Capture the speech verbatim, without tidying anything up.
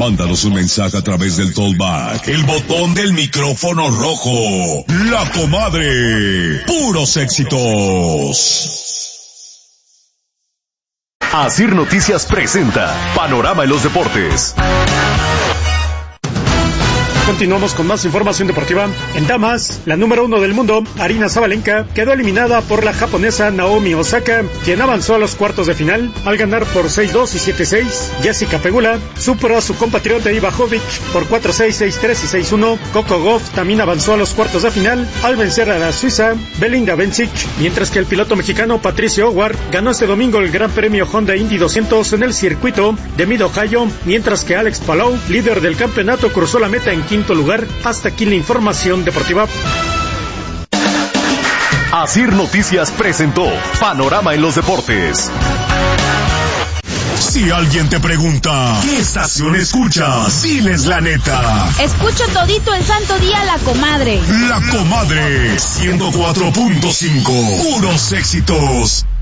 Mándanos un mensaje a través del Tollback, el botón del micrófono rojo. La Comadre. Puros éxitos. Asir Noticias presenta Panorama en los Deportes. Continuamos con más información deportiva. En damas, la número uno del mundo, Aryna Sabalenka, quedó eliminada por la japonesa Naomi Osaka, quien avanzó a los cuartos de final al ganar por seis dos y siete seis. Jessica Pegula superó a su compatriota Iva Jovic por cuatro seis, seis tres y seis uno. Coco Gauff también avanzó a los cuartos de final al vencer a la suiza Belinda Bencic, mientras que el piloto mexicano Patricio Howard ganó este domingo el Gran Premio Honda Indy doscientos en el circuito de Mid-Ohio, mientras que Alex Palou, líder del campeonato, cruzó la meta en quinto lugar. Hasta aquí la información deportiva. Asir Noticias presentó Panorama en los Deportes. Si alguien te pregunta, ¿qué estación escuchas? Diles la neta. Escucho todito el santo día La Comadre. La Comadre, ciento cuatro punto cinco. Puros éxitos.